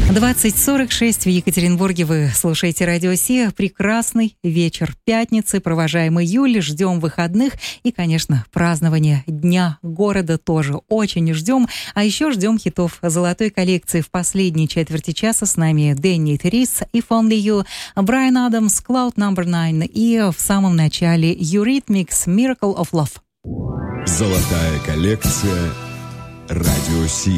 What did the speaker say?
20:46 в Екатеринбурге. Вы слушаете Радио Си. Прекрасный вечер пятницы. Провожаем июль, ждем выходных и, конечно, празднование Дня города тоже очень ждем. А еще ждем хитов золотой коллекции в последней четверти часа. С нами Дэнни Террис, If Only You, Брайан Адамс, Cloud No. 9 и в самом начале Eurythmics, Miracle of Love. Золотая коллекция Радио Си.